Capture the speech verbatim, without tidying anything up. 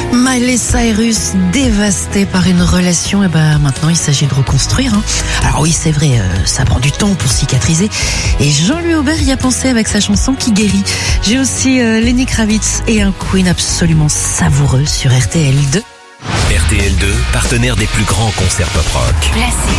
Miley Cyrus, dévasté par une relation, et ben maintenant il s'agit de reconstruire. Hein. Alors oui, c'est vrai, euh, ça prend du temps pour cicatriser. Et Jean-Louis Aubert y a pensé avec sa chanson qui guérit. J'ai aussi euh, Lenny Kravitz et un Queen absolument savoureux sur R T L deux. R T L deux, partenaire des plus grands concerts pop rock. Classique.